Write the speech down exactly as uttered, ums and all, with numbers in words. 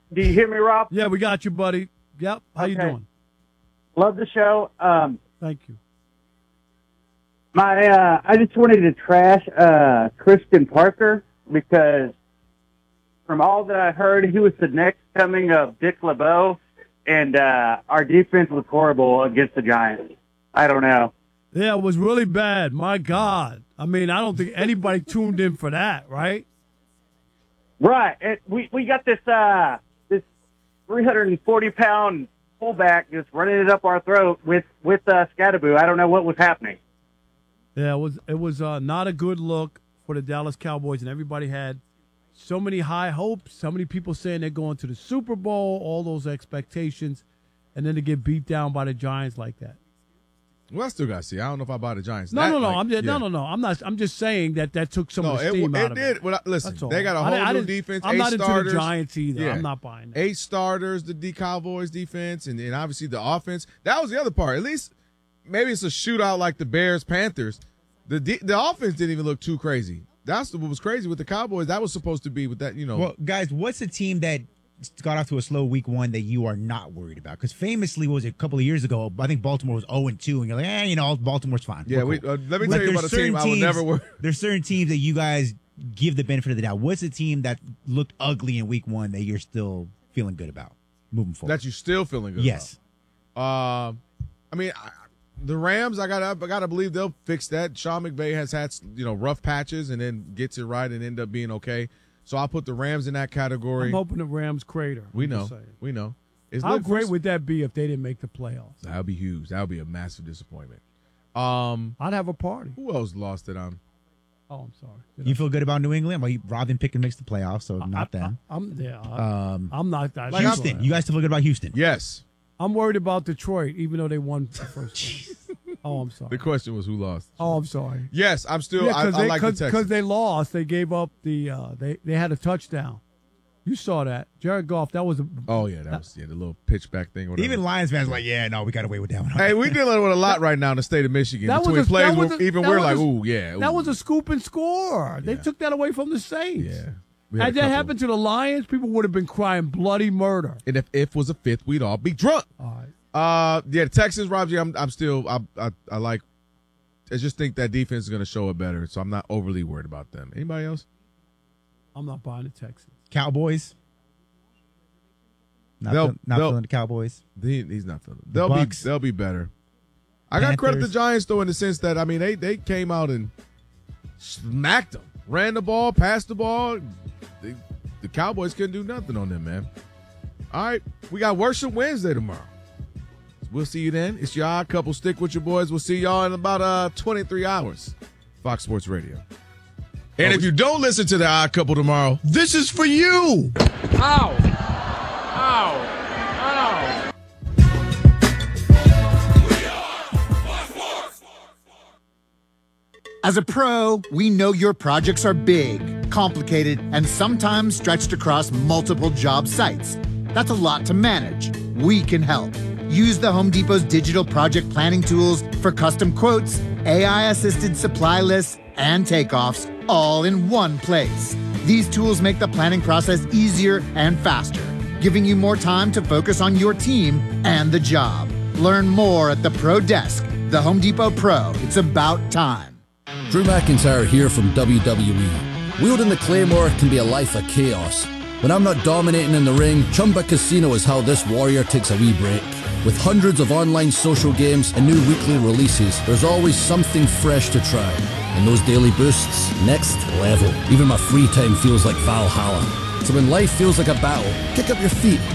Do you hear me, Rob? Yeah, we got you, buddy. Yep. How okay. you doing? Love the show. Um, Thank you. My, uh, I just wanted to trash uh, Christian Parker because from all that I heard, he was the next coming of Dick LeBeau, and uh, our defense was horrible against the Giants. I don't know. Yeah, it was really bad. My God. I mean, I don't think anybody tuned in for that, right? Right. It, we we got this uh, this three hundred forty pound fullback just running it up our throat with with uh, Scadaboo. I don't know what was happening. Yeah, it was it was uh, not a good look for the Dallas Cowboys, and everybody had so many high hopes, so many people saying they're going to the Super Bowl, all those expectations, and then to get beat down by the Giants like that. Well, I still got to see. I don't know if I buy the Giants. No, that, no, no. like, I'm just, yeah. no, no, no. I'm not. I'm just saying that that took some no, of the it, steam it out of did. it. Well, listen, That's all. they got a I, whole I new didn't- defense. I'm eight not starters. into the Giants either. Yeah. I'm not buying that. Eight starters, the D Cowboys defense, and, and obviously the offense. That was the other part. At least maybe it's a shootout like the Bears Panthers. The de- the offense didn't even look too crazy. That's what was crazy with the Cowboys. That was supposed to be with that, you know. Well, guys, what's a team that got off to a slow week one that you are not worried about? Because famously, what was it, a couple of years ago, I think Baltimore was oh and two, and you're like, eh, you know, Baltimore's fine. Yeah, We're we, cool. uh, let me But tell you there's about a certain team I would teams- never worry. There's certain teams that you guys give the benefit of the doubt. What's a team that looked ugly in week one that you're still feeling good about moving forward? That you still feeling good Yes. about? Um, I mean, I, the Rams, I gotta, I gotta believe they'll fix that. Sean McVay has had, you know, rough patches and then gets it right and end up being okay. So I'll put the Rams in that category. I'm hoping the Rams crater. We I'm know, just saying. we know. It's How look- great would that be if they didn't make the playoffs? That would be huge. That would be a massive disappointment. Um, I'd have a party. Who else lost it on? Oh, I'm sorry. You feel good about New England? Well, you, Robin Pickens makes the playoffs, so not I, them. I, I'm yeah. I, Um, I'm not that. Like Houston. You guys still feel good about Houston? Yes. I'm worried about Detroit, even though they won the first game. Oh, I'm sorry. The question was who lost. Oh, I'm sorry. Yes, I'm still. Yeah, I, I they, like the cause, Texans. because they lost. They gave up the. Uh, they they had a touchdown. You saw that, Jared Goff. That was a. Oh yeah, that was yeah the little pitchback thing. Or whatever. Even Lions fans were like, yeah, no, we got away with that one. Hey, we dealing with a lot right now in the state of Michigan. That Between was a, plays, that was we're- a- even that we're was like, a- ooh, yeah. Ooh. That was a scoop and score. They Yeah. took that away from the Saints. Yeah. We had Had a that couple. happened to the Lions, people would have been crying bloody murder. And if if was a fifth, we'd all be drunk. All right. Uh, yeah, the Texans, Rob G, I'm I'm still I I, I like. I just think that defense is going to show it better, so I'm not overly worried about them. Anybody else? I'm not buying the Texans. Cowboys. Not, They'll- feel, not they'll- feeling the Cowboys. He, he's not feeling. The They'll be Bucks. they'll be better. I got credit to Panthers. the Giants though in the sense that I mean they they came out and smacked them, ran the ball, passed the ball. They, the Cowboys couldn't do nothing on them, man. All right, we got Worship Wednesday tomorrow. We'll see you then. It's your Odd Couple. Stick with your boys. We'll see y'all in about uh twenty-three hours. Fox Sports Radio. And if you don't listen to the Odd Couple tomorrow, this is for you. Ow! Ow! Ow! As a pro, we know your projects are big, complicated, and sometimes stretched across multiple job sites. That's a lot to manage. We can help. Use the Home Depot's digital project planning tools for custom quotes, A I-assisted supply lists, and takeoffs, all in one place. These tools make the planning process easier and faster, giving you more time to focus on your team and the job. Learn more at the Pro Desk. The Home Depot Pro. It's about time. Drew McIntyre here from W W E. Wielding the Claymore can be a life of chaos. When I'm not dominating in the ring, Chumba Casino is how this warrior takes a wee break. With hundreds of online social games and new weekly releases, there's always something fresh to try. And those daily boosts, next level. Even my free time feels like Valhalla. So when life feels like a battle, kick up your feet